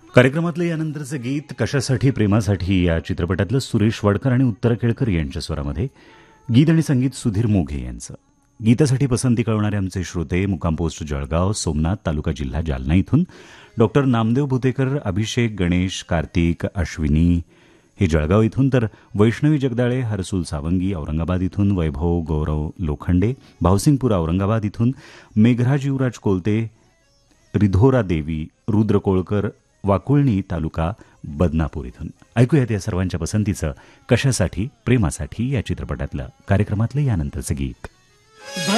कार्यक्रमातलं यानंतरचं गीत कशासाठी प्रेमासाठी या चित्रपटातलं सुरेश वाडकर आणि उत्तरा केळकर यांच्या स्वरामध्ये. गीत आणि संगीत सुधीर मोघे यांचं. गीतासाठी पसंती कळवणारे आमचे श्रोते मुक्काम पोस्ट जळगाव, सोमनाथ तालुका जिल्हा जालना इथून डॉक्टर नामदेव भुतेकर, अभिषेक, गणेश, कार्तिक, अश्विनी हे जळगाव इथून, तर वैष्णवी जगदाळे, हरसूल सावंगी औरंगाबाद इथून, वैभव गौरव लोखंडे भावसिंगपूर औरंगाबाद इथून, मेघराज युवराज कोलते, रिधोरा देवी, रुद्र कोळकर वाकुळणी तालुका बदनापूर इथून. ऐकूयात या सर्वांच्या पसंतीचं कशासाठी प्रेमासाठी या चित्रपटातलं कार्यक्रमातलं यानंतरचं गीत.